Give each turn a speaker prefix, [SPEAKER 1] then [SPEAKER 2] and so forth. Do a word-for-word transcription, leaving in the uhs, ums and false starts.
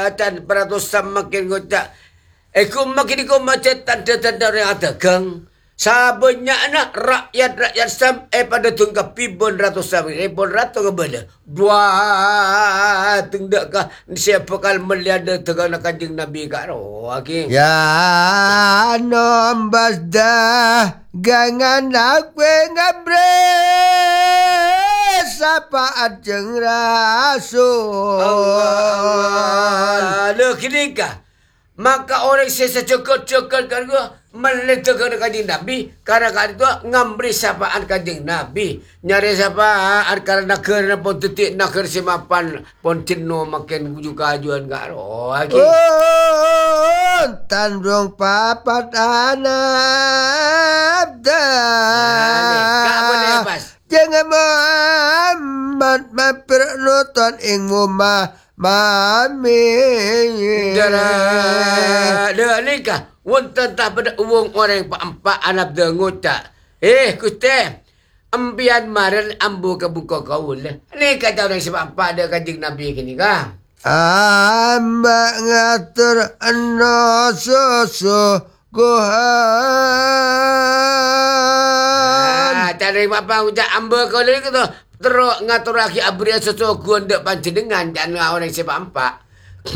[SPEAKER 1] tan peratusan makin gocak. Aku makin ko macam tanda-tanda orang adagang. Sabanya anak rakyat-rakyat Sam eh pada tungkap pibon ratus sam eh pon ratus ke benda. Dua tengdak kah siapa kal meliada tegana kanjeng Nabi kat ro okey.
[SPEAKER 2] Ya nombas dah gangan aku ngabre sapa ajeng rasul.
[SPEAKER 1] Allah le kini kah. Maka orang sesa cokot-cokot kan gua meletakkan kanjeng Nabi karena kan itu ngambri sapaan kanjeng Nabi nyari sapaan karena kerana pun titik nak kersimapan pun cino makin juga ajuan gak roh lagi.
[SPEAKER 2] Oh, tandung papat anak dah.
[SPEAKER 1] Kak boleh pas.
[SPEAKER 2] Jangan Muhammad mampir nonton ing rumah Mami
[SPEAKER 1] Dara Dara ni kah wonten tak pada uang orang empat anak dengut tak. Eh kuste ambian maran ambu ke buka kaul lah. Ni kata orang sebab apa ada kanjeng Nabi kini kah.
[SPEAKER 2] Amba ngatur eno susu gohan.
[SPEAKER 1] Ah, tak ada apa ucap amba kau ni kata teruk ngatur lagi abria sesuatu ndak panci dengan dan orang sebab empat.